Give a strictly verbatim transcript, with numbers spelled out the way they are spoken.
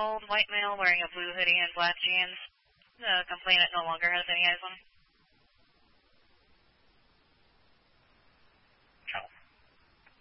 Old white male wearing a blue hoodie and black jeans. The complainant no longer has any eyes on him.